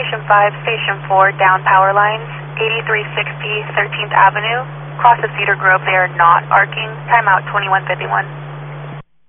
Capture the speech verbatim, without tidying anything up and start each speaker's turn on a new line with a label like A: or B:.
A: Station five, Station four, down power lines, eighty-three sixty thirteenth Avenue. Cross of Cedar Grove, they are not arcing. Timeout twenty-one fifty-one.